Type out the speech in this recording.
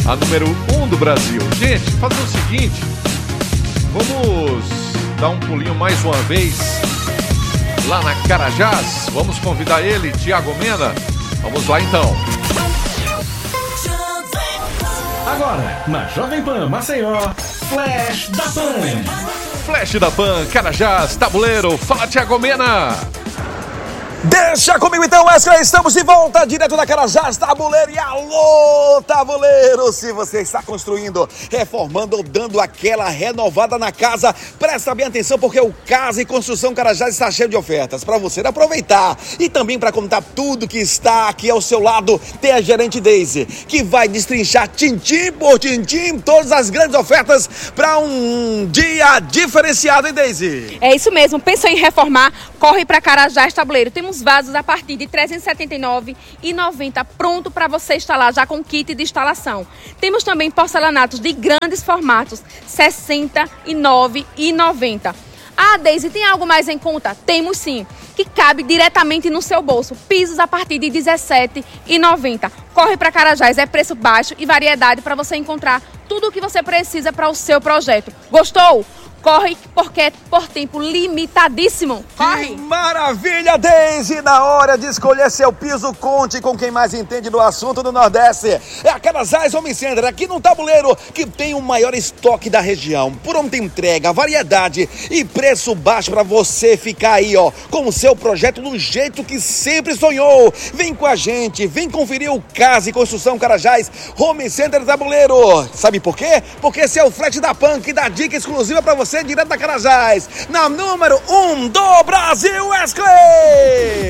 a número 1 do Brasil. Gente, fazer o seguinte, vamos dar um pulinho mais uma vez lá na Carajás. Vamos convidar ele, Thiago Mena. Vamos lá então. Agora, na Jovem Pan Maceió, Flash da Pan. Flash da Pan, Carajás, Tabuleiro. Fala, Thiago Mena. Deixa comigo então, Wesley, estamos de volta, direto da Carajás, Tabuleiro. E alô, Tabuleiro, se você está construindo, reformando ou dando aquela renovada na casa, presta bem atenção porque o Casa e Construção Carajás está cheio de ofertas para você aproveitar. E também para contar tudo que está aqui ao seu lado, tem a gerente Daisy, que vai destrinchar tintim por tintim todas as grandes ofertas para um dia diferenciado, hein, Daisy? É isso mesmo, pensou em reformar, corre para Carajás, Tabuleiro. Temos vasos a partir de R$ 379,90 pronto para você instalar já com kit de instalação. Temos também porcelanatos de grandes formatos, R$ 69,90. Ah, Deise, tem algo mais em conta? Temos sim, que cabe diretamente no seu bolso. Pisos a partir de R$ 17,90. Corre para Carajás, é preço baixo e variedade para você encontrar tudo o que você precisa para o seu projeto. Gostou? Corre, porque é por tempo limitadíssimo. Corre! Que maravilha, Daisy! Na hora de escolher seu piso, conte com quem mais entende do assunto do Nordeste. É a Carajás Home Center, aqui no Tabuleiro, que tem o maior estoque da região. Pronta entrega, variedade e preço baixo para você ficar aí, ó, com o seu projeto do jeito que sempre sonhou. Vem com a gente, vem conferir o Casa e Construção Carajás Home Center Tabuleiro. Sabe por quê? Porque esse é o Flash da Pan, que dá dica exclusiva para você direto da Carajás, na número 1 do Brasil, Wesley!